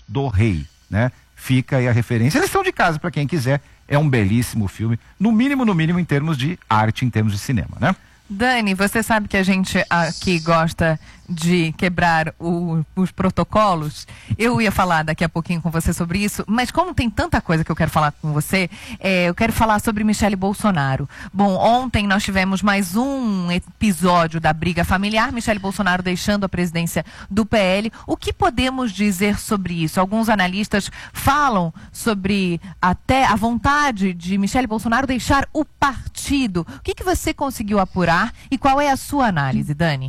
do Rei, né? Fica aí a referência. Lição de casa para quem quiser. É um belíssimo filme, no mínimo em termos de arte, em termos de cinema, né? Dani, você sabe que a gente aqui gosta de quebrar os protocolos. Eu ia falar daqui a pouquinho com você sobre isso, mas como tem tanta coisa que eu quero falar com você, eu quero falar sobre Michele Bolsonaro. Bom, ontem nós tivemos mais um episódio da briga familiar, Michele Bolsonaro deixando a presidência do PL. O que podemos dizer sobre isso? Alguns analistas falam sobre até a vontade de Michele Bolsonaro deixar o partido. O que você conseguiu apurar e qual é a sua análise, Dani?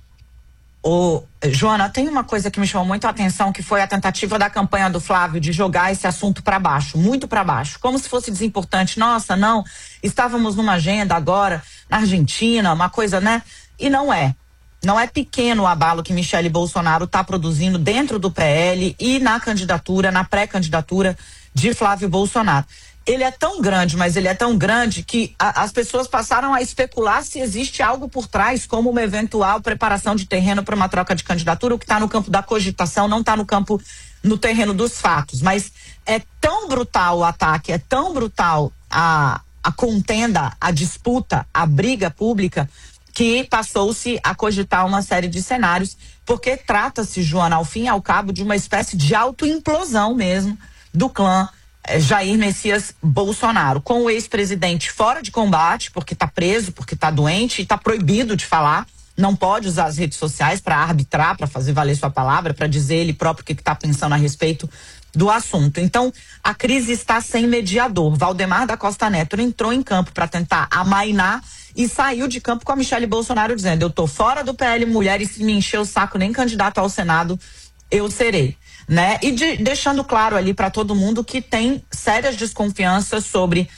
Joana, tem uma coisa que me chamou muito a atenção, que foi a tentativa da campanha do Flávio de jogar esse assunto para baixo, muito para baixo, como se fosse desimportante. Nossa, não, estávamos numa agenda agora na Argentina, uma coisa, né? E não é. Não é pequeno o abalo que Michele Bolsonaro está produzindo dentro do PL e na candidatura, na pré-candidatura de Flávio Bolsonaro. Ele é tão grande, mas ele é tão grande que as pessoas passaram a especular se existe algo por trás, como uma eventual preparação de terreno para uma troca de candidatura, o que está no campo da cogitação, não está no terreno dos fatos. Mas é tão brutal o ataque, é tão brutal a contenda, a disputa, a briga pública, que passou-se a cogitar uma série de cenários, porque trata-se, Joana, ao fim e ao cabo, de uma espécie de autoimplosão mesmo do clã Jair Messias Bolsonaro, com o ex-presidente fora de combate, porque está preso, porque está doente e está proibido de falar, não pode usar as redes sociais para arbitrar, para fazer valer sua palavra, para dizer ele próprio o que está pensando a respeito do assunto. Então, a crise está sem mediador. Valdemar da Costa Neto entrou em campo para tentar amainar e saiu de campo com a Michele Bolsonaro dizendo: eu tô fora do PL Mulher e se me encher o saco nem candidato ao Senado eu serei. Né? E deixando claro ali para todo mundo que tem sérias desconfianças sobre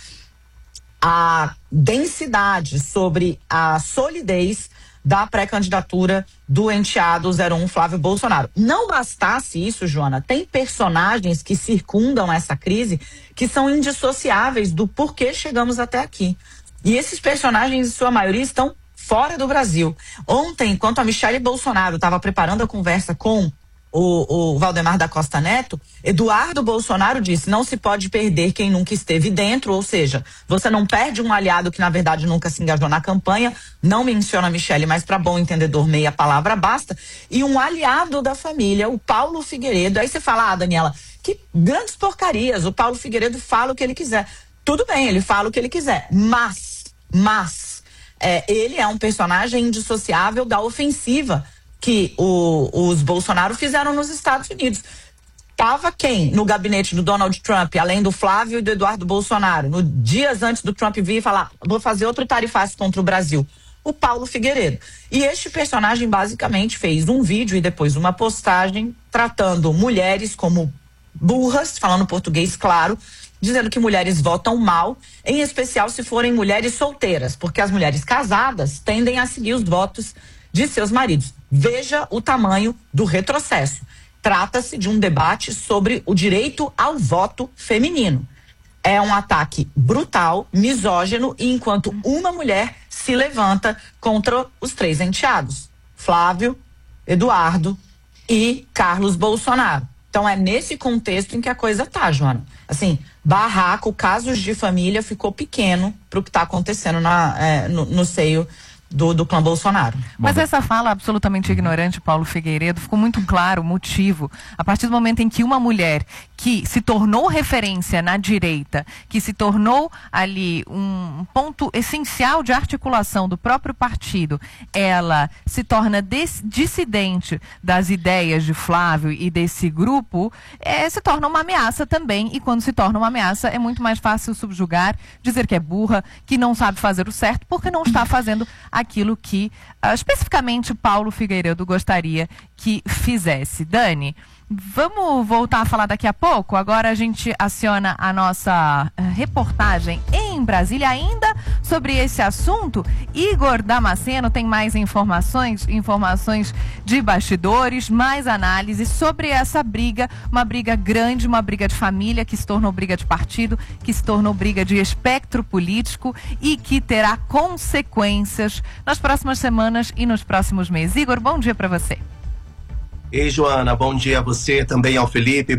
a densidade, sobre a solidez da pré-candidatura do enteado 01 Flávio Bolsonaro. Não bastasse isso, Joana, tem personagens que circundam essa crise que são indissociáveis do porquê chegamos até aqui. E esses personagens, em sua maioria, estão fora do Brasil. Ontem, enquanto a Michele Bolsonaro estava preparando a conversa com o Valdemar da Costa Neto, Eduardo Bolsonaro disse: não se pode perder quem nunca esteve dentro, ou seja, você não perde um aliado que na verdade nunca se engajou na campanha, não menciona a Michele, mas para bom entendedor meia palavra basta, e um aliado da família, o Paulo Figueiredo. Aí você fala: Daniela, que grandes porcarias, o Paulo Figueiredo fala o que ele quiser. Tudo bem, ele fala o que ele quiser, mas ele é um personagem indissociável da ofensiva que os Bolsonaro fizeram nos Estados Unidos. Tava quem no gabinete do Donald Trump, além do Flávio e do Eduardo Bolsonaro, no dias antes do Trump vir e falar: vou fazer outro tarifaço contra o Brasil? O Paulo Figueiredo. E este personagem basicamente fez um vídeo e depois uma postagem tratando mulheres como burras, falando português claro, dizendo que mulheres votam mal, em especial se forem mulheres solteiras, porque as mulheres casadas tendem a seguir os votos de seus maridos. Veja o tamanho do retrocesso. Trata-se de um debate sobre o direito ao voto feminino. É um ataque brutal, misógino, e enquanto uma mulher se levanta contra os três enteados: Flávio, Eduardo e Carlos Bolsonaro. Então é nesse contexto em que a coisa tá, Joana. Assim, barraco, casos de família ficou pequeno para o que está acontecendo no seio do clã Bolsonaro. Mas essa fala absolutamente ignorante, Paulo Figueiredo, ficou muito claro o motivo. A partir do momento em que uma mulher que se tornou referência na direita, que se tornou ali um ponto essencial de articulação do próprio partido, ela se torna dissidente das ideias de Flávio e desse grupo, se torna uma ameaça também. E quando se torna uma ameaça, é muito mais fácil subjugar, dizer que é burra, que não sabe fazer o certo, porque não está fazendo aquilo que especificamente Paulo Figueiredo gostaria que fizesse. Dani, vamos voltar a falar daqui a pouco. Agora a gente aciona a nossa reportagem em Brasília ainda sobre esse assunto. Igor Damasceno tem mais informações de bastidores, mais análises sobre essa briga, uma briga grande, uma briga de família que se tornou briga de partido, que se tornou briga de espectro político e que terá consequências nas próximas semanas e nos próximos meses. Igor, bom dia para você. Ei, Joana, bom dia a você, também ao Felipe.